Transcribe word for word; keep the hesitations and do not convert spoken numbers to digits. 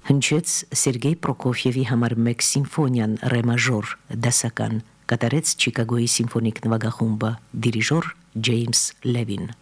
հնչեց Սերգեյ Պրոկոֆիևի համար մեկ սիմֆոնիան ռե մաժոր դասական, կատարեց Չիկագոյի սիմֆոնիկ նվագախումբը, դիրիժոր Ջեյմս Լևին։